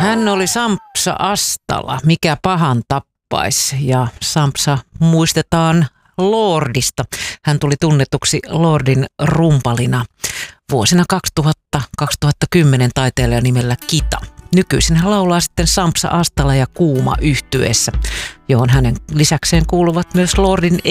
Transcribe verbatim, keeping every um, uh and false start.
Hän oli Sampsa Astala, mikä pahan tappaisi, ja Sampsa muistetaan Lordista. Hän tuli tunnetuksi Lordin rumpalina vuosina kaksituhatta kaksituhattakymmenen taiteilijan nimellä Kita. Nykyisin hän laulaa sitten Sampsa Astala ja Kuuma -yhtyeessä, johon hänen lisäkseen kuuluvat myös Lordin